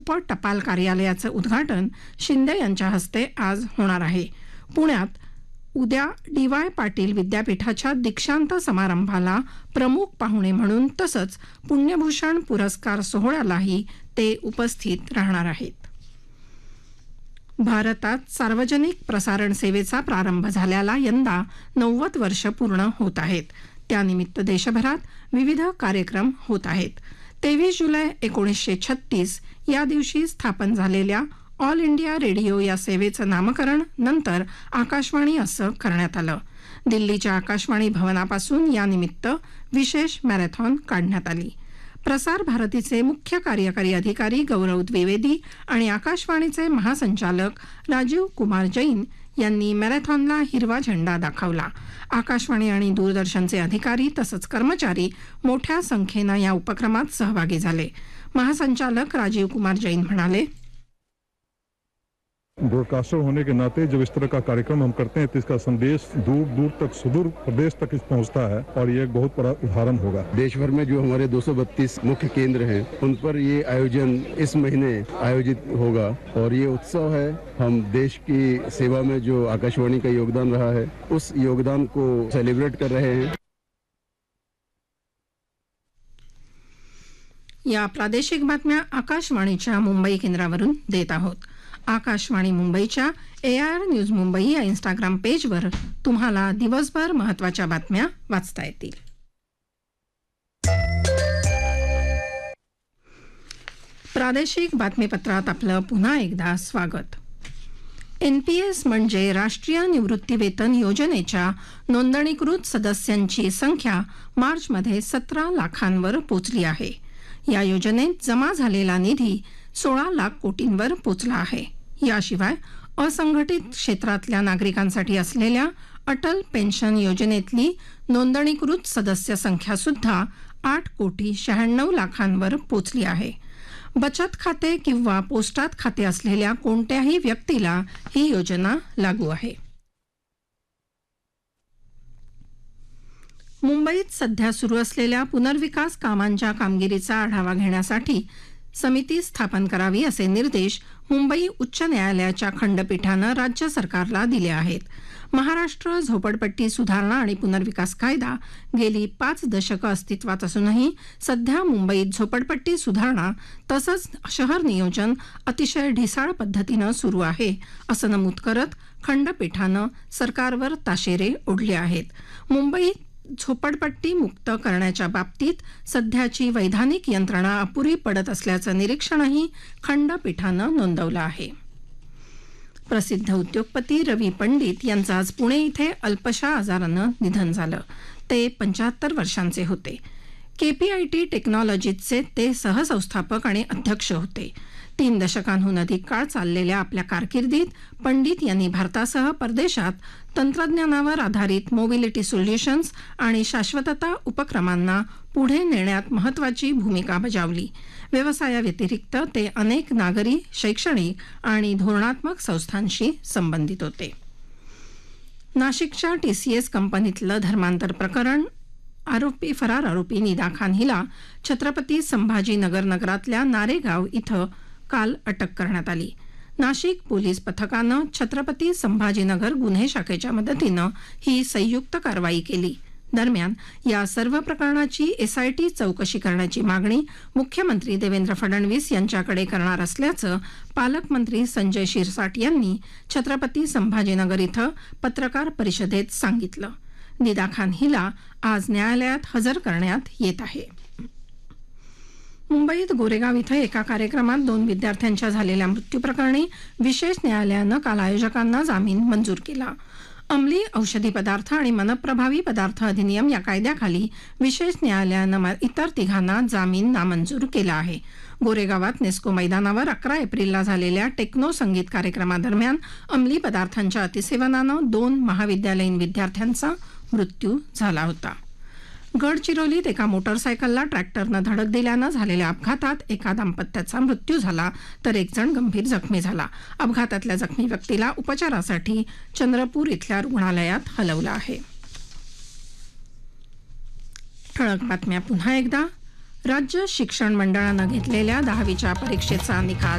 टपाल कार्यालयाचं उद्घाटन शिंदे यांच्या हस्ते आज होणार आहे. पुण्यात उद्या डी.वाय. पाटील विद्यापीठाच्या दीक्षांत समारंभाला प्रमुख पाहुणे म्हणून तसंच पुण्यभूषण पुरस्कार सोहळ्यालाही ते उपस्थित राहणार आहेत. भारतात सार्वजनिक प्रसारण सेवेचा प्रारंभ झाल्याला यंदा 90 वर्ष पूर्ण होत आहेत. त्यानिमित्त देशभरात विविध कार्यक्रम होत आहेत. 23 जुलै 1936 या दिवशी स्थापन झालेल्या ऑल इंडिया रेडिओ या सेवेचं नामकरण नंतर आकाशवाणी असं करण्यात आलं. दिल्लीच्या आकाशवाणी भवनापासून यानिमित्त विशेष मॅरेथॉन काढण्यात आली. प्रसार भारतीचे मुख्य कार्यकारी अधिकारी गौरव द्विवेदी आणि आकाशवाणीचे महासंचालक राजीव कुमार जैन यांनी मॅरेथॉनला हिरवा झेंडा दाखवला. आकाशवाणी आणि दूरदर्शनचे अधिकारी तसंच कर्मचारी मोठ्या संख्येनं या उपक्रमात सहभागी झाले. महासंचालक राजीव कुमार जैन म्हणाले, ब्रॉडकास्टर होने के नाते जब इस तरह का कार्यक्रम हम करते हैं तो इसका संदेश दूर दूर तक सुदूर प्रदेश तक पहुंचता है और ये एक बहुत बड़ा उदाहरण होगा. देश भर में जो हमारे 232 मुख्य केंद्र हैं उन पर ये आयोजन इस महीने आयोजित होगा और ये उत्सव है. हम देश की सेवा में जो आकाशवाणी का योगदान रहा है उस योगदान को सेलिब्रेट कर रहे हैं. या प्रादेशिक बातम्या आकाशवाणीच्या मुंबई केंद्रावरून देत आहोत. आकाशवाणी मुंबईच्या AIR न्यूज मुंबई या इंस्टाग्राम पेजवर तुम्हाला दिवसभर महत्त्वाच्या बातम्या वाचता येतील. प्रादेशिक बातमीपत्रात आपलं पुन्हा एकदा स्वागत. NPS म्हणजे राष्ट्रीय निवृत्तीवेतन योजनेच्या नोंदणीकृत सदस्यांची संख्या मार्चमध्ये 17 लाखांवर पोचली आहे. या योजनेत जमा झालेला निधी 16 लाख कोटींवर पोचला आहे. याशिवाय असंघटित क्षेत्रातल्या नागरिकांसाठी असलेल्या अटल पेन्शन योजनेतली नोंदणीकृत सदस्य संख्या सुद्धा 8,96 लाखांवर पोचली आहे. बचत खाते किंवा पोस्टात खाते असलेल्या कोणत्याही व्यक्तीला ही योजना लागू आहे. मुंबईत सध्या सुरू असलेल्या पुनर्विकास कामांच्या कामगिरीचा आढावा घेण्यासाठी समिती स्थापन करावी असे निर्देश मुंबई उच्च न्यायालयाच्या खंडपीठानं राज्य सरकारला दिले आहेत. महाराष्ट्र झोपडपट्टी सुधारणा आणि पुनर्विकास कायदा गेली 5 दशकं अस्तित्वात असूनही सध्या मुंबईत झोपडपट्टी सुधारणा तसंच शहर नियोजन अतिशय ढिसाळ पद्धतीनं सुरू आहे असं नमूद करत खंडपीठानं सरकारवर ताशेरे ओढले आहेत. मुंबईत झोपडपट्टी मुक्त करण्याच्या बाबतीत सध्याची वैधानिक यंत्रणा अपुरी पडत असल्याचं निरीक्षणही खंडपीठानं नोंदवलं आहे. प्रसिद्ध उद्योगपती रवी पंडित यांचं आज पुणे इथे अल्पशा आजारानं निधन झालं. ते 75 वर्षांचे होते. KPIT टेक्नॉलॉजीजचे ते सहसंस्थापक आणि अध्यक्ष होते. 3 दशकांहून अधिक काळ चाललेल्या आपल्या कारकिर्दीत पंडित यांनी भारतासह परदेशात तंत्रज्ञानावर आधारित मोबिलिटी सोल्युशन्स आणि शाश्वतता उपक्रमांना पुढे नेण्यात महत्त्वाची भूमिका बजावली. व्यवसायाव्यतिरिक्त ते अनेक नागरी, शैक्षणिक आणि धोरणात्मक संस्थांशी संबंधित होते. नाशिकच्या TCS कंपनीतलं धर्मांतर प्रकरण फरार आरोपी निदा खान हिला छत्रपती संभाजीनगर नगरातल्या नारेगाव इथं काल अटक करण्यात आली. नाशिक पोलीस पथकानं छत्रपती संभाजीनगर गुन्हे शाखेच्या मदतीनं ही संयुक्त कारवाई केली. दरम्यान या सर्व प्रकरणाची SIT चौकशी करण्याची मागणी मुख्यमंत्री देवेंद्र फडणवीस यांच्याकडे करणार असल्याचं पालकमंत्री संजय शिरसाट यांनी छत्रपती संभाजीनगर इथं पत्रकार परिषदेत सांगितलं. निदा खान हिला आज न्यायालयात हजर करण्यात येत आहे. मुंबईत गोरेगाव इथं एका कार्यक्रमात 2 विद्यार्थ्यांच्या झालेल्या मृत्यूप्रकरणी विशेष न्यायालयानं काल आयोजकांना जामीन मंजूर केला. अंमली औषधी पदार्थ आणि मनप्रभावी पदार्थ अधिनियम या कायद्याखाली विशेष न्यायालयानं इतर 3घांना जामीन नामंजूर केला आहे. गोरेगावात नेस्को मैदानावर 11 एप्रिलला झालेल्या टेक्नो संगीत कार्यक्रमादरम्यान अंमली पदार्थांच्या अतिसेवनानं 2 महाविद्यालयीन विद्यार्थ्यांचा मृत्यू झाला होता. गडचिरोलीत एका मोटरसायकलला ट्रॅक्टरनं धडक दिल्यानं झालेल्या अपघातात एका दाम्पत्याचा मृत्यू झाला तर 1 जण गंभीर जखमी झाला. अपघातातल्या जखमी व्यक्तीला उपचारासाठी चंद्रपूर इथल्या रुग्णालयात हलवलं आहे. ठळक बातम्या पुन्हा एकदा. राज्य शिक्षण मंडळानं घेतलेल्या 10वीच्या परीक्षेचा निकाल